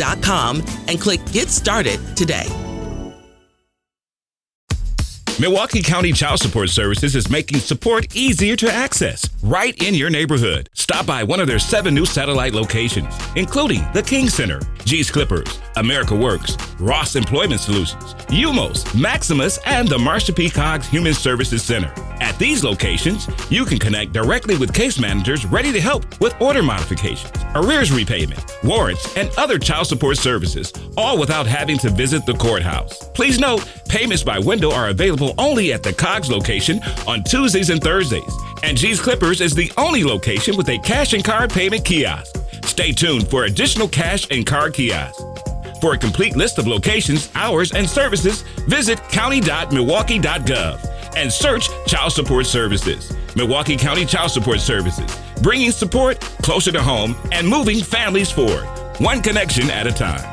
MilwaukeeCountyChildSupport.com and click Get Started today. Milwaukee County Child Support Services is making support easier to access right in your neighborhood. Stop by one of their 7 new satellite locations, including the King Center, G's Clippers, America Works, Ross Employment Solutions, UMOS, Maximus, and the Marsha P. Cogs Human Services Center. At these locations, you can connect directly with case managers ready to help with order modifications, arrears repayment, warrants, and other child support services, all without having to visit the courthouse. Please note, payments by window are available only at the Cogs location on Tuesdays and Thursdays, and G's Clippers is the only location with a cash and card payment kiosk. Stay tuned for additional cash and card kiosks. For a complete list of locations, hours, and services, visit county.milwaukee.gov and search Child Support Services. Milwaukee County Child Support Services, bringing support closer to home and moving families forward, one connection at a time.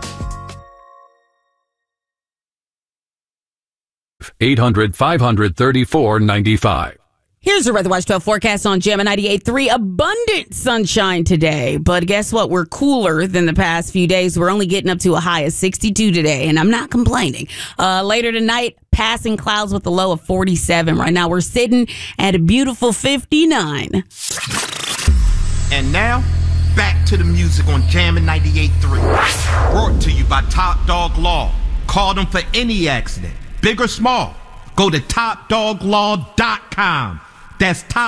800-534-95. Here's the Weather Watch 12 forecast on Jammin' 98.3. Abundant sunshine today, but guess what? We're cooler than the past few days. We're only getting up to a high of 62 today, and I'm not complaining. Later tonight, passing clouds with a low of 47. Right now, we're sitting at a beautiful 59. And now, back to the music on Jammin' 98.3. Brought to you by Top Dog Law. Call them for any accident, big or small. Go to TopDogLaw.com. That's Top